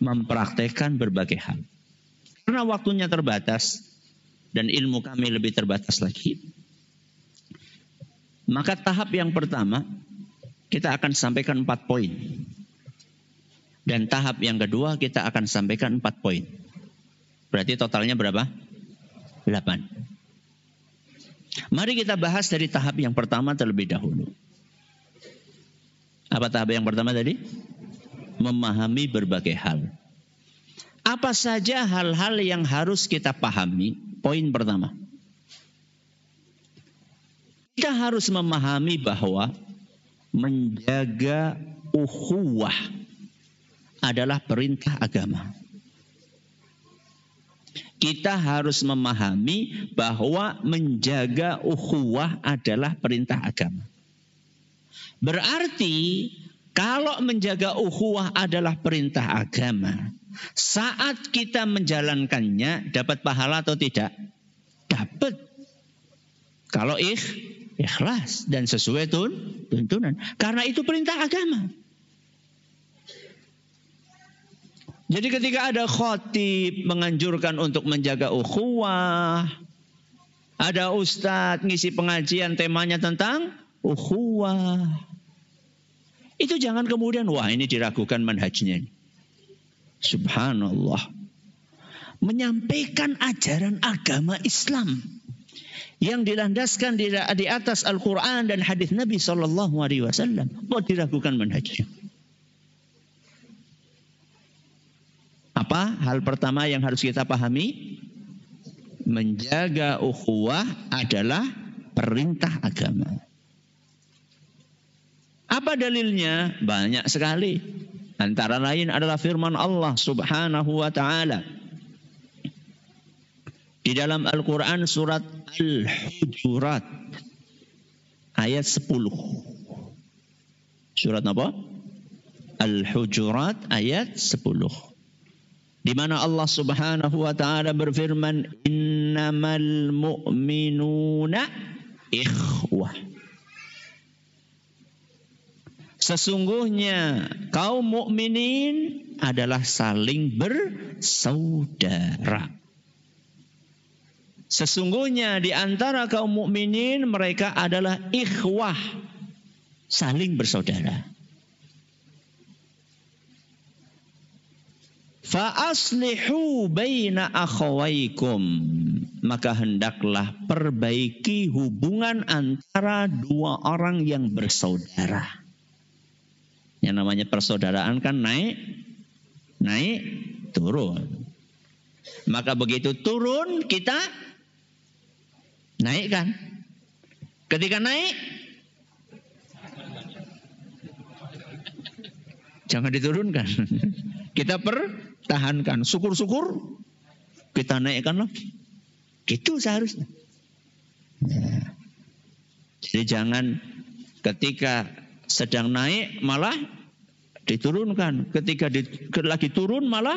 mempraktekkan berbagai hal. Karena waktunya terbatas dan ilmu kami lebih terbatas lagi, maka tahap yang pertama kita akan sampaikan 4 poin. Dan tahap yang kedua kita akan sampaikan 4 poin. Berarti totalnya berapa? 8. Mari kita bahas dari tahap yang pertama terlebih dahulu. Apa tahap yang pertama tadi? Memahami berbagai hal. Apa saja hal-hal yang harus kita pahami? Poin pertama. Kita harus memahami bahwa menjaga ukhuwah adalah perintah agama. Kita harus memahami bahwa menjaga ukhuwah adalah perintah agama. Berarti kalau menjaga ukhuwah adalah perintah agama, saat kita menjalankannya dapat pahala atau tidak? Dapat. Kalau ikhlas dan sesuai tuntunan. Karena itu perintah agama. Jadi ketika ada khatib menganjurkan untuk menjaga ukhuwah, ada ustadz ngisi pengajian temanya tentang ukhuwah, itu jangan kemudian wah ini diragukan manhajnya. Subhanallah. Menyampaikan ajaran agama Islam yang dilandaskan di atas Al-Quran dan hadis Nabi SAW, mau diragukan manhajnya. Apa hal pertama yang harus kita pahami? Menjaga ukhuwah adalah perintah agama. Apa dalilnya? Banyak sekali. Antara lain adalah firman Allah Subhanahu wa ta'ala di dalam Al-Quran surat Al-Hujurat ayat 10. Surat apa? Al-Hujurat ayat 10. Di mana Allah Subhanahu wa ta'ala berfirman, innamal mu'minuna ikhwah. Sesungguhnya kaum mukminin adalah saling bersaudara. Sesungguhnya di antara kaum mukminin mereka adalah ikhwah, saling bersaudara. Fa aslihu baina akhawaikum, maka hendaklah perbaiki hubungan antara dua orang yang bersaudara. Yang namanya persaudaraan kan naik turun. Maka begitu turun kita naikkan. Ketika naik jangan diturunkan. Kita pertahankan. Syukur-syukur kita naikkan lagi. Gitu seharusnya. Ya. Jadi jangan ketika sedang naik malah diturunkan. Ketika lagi turun malah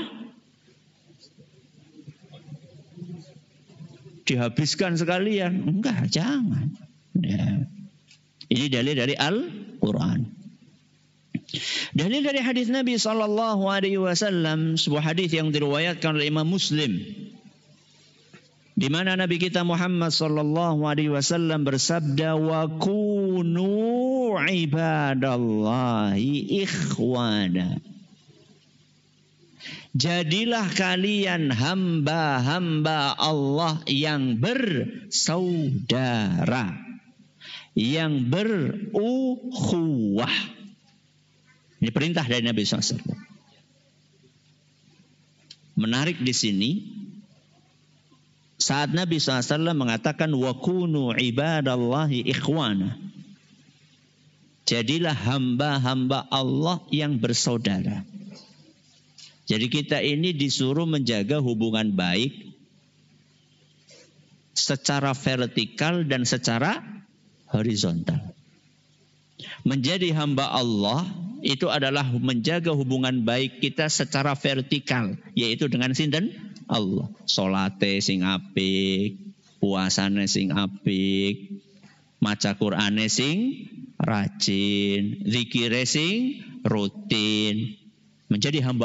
dihabiskan sekalian. Enggak, jangan. Ya. Ini dalil dari Al-Quran. Dalil dari hadis Nabi SAW, sebuah hadis yang diriwayatkan oleh Imam Muslim, di mana Nabi kita Muhammad SAW bersabda, wa kunu ibadallahi ikhwana. Jadilah kalian hamba-hamba Allah yang bersaudara, yang berukhuwah. Ini perintah dari Nabi SAW. Menarik di sini, saat Nabi SAW mengatakan wa kunu ibadallahi ikhwana. Jadilah hamba-hamba Allah yang bersaudara. Jadi kita ini disuruh menjaga hubungan baik secara vertikal dan secara horizontal. Menjadi hamba Allah itu adalah menjaga hubungan baik kita secara vertikal, yaitu dengan sinten Allah. Salate sing apik, puasane sing apik, maca Qur'ane sing rajin, zikire sing rutin. Menjadi hamba